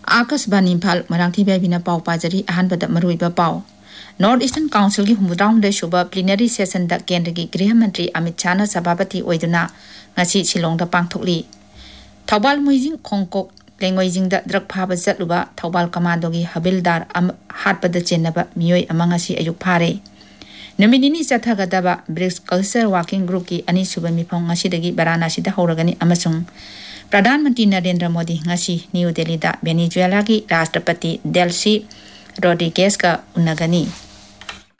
आकाशवाणी इम्फाल मराठी बेबिना पाव पाजरी अहानबद मरुइबा पाव north eastern council की हुमुदाउंड शुभ plenary session the केंद्र की गृह मंत्री अमित शाह सभापति ओइदुना ngasi Shillong the पांगथोकली Thoubal मुइजिंग खोंकोक लेंगोइजिंग the drug फाब चतलुबा Thoubal commando की हबिलदार हाटपद चेन्नब मियोय अमा ngasi अयुक फारे नुमिनिनी चथगदबा ब्रिक्स कल्चर वर्किंग ग्रुप की अनिसुब मिफोंग ngasi वाराणसी द हौरगनी अमसुंग प्रधानमंत्री नरेंद्र मोदी ngasi न्यू दिल्ली दा वेनेजुएला की राष्ट्रपति डेल्सी रोड्रिगेज का उन्नगनी।